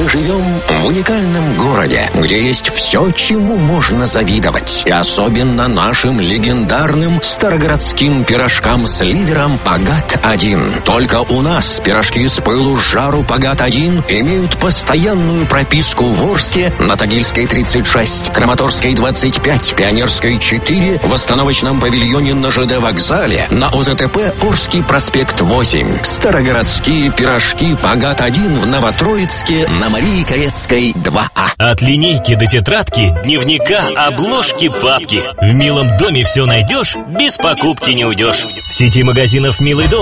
Мы живем в уникальном городе, где есть все, чему можно завидовать. И особенно нашим легендарным старогородским пирожкам с ливером «Пагат-1». Только у нас пирожки с пылу с жару «Пагат-1» имеют постоянную прописку в Орске, на Тагильской 36, Краматорской 25, Пионерской 4, в остановочном павильоне на ЖД вокзале, на ОЗТП Орский проспект 8. Старогородские пирожки «Пагат-1» в Новотроицке на Марии Корецкой 2А. От линейки до тетрадки, дневника, обложки, папки. В «Милом доме» все найдешь, без покупки не уйдешь. В сети магазинов «Милый дом»